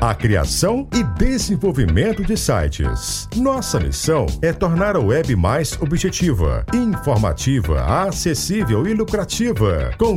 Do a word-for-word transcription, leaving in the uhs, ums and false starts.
a criação e desenvolvimento de sites. Nossa missão é tornar a web mais objetiva, informativa, acessível e lucrativa, com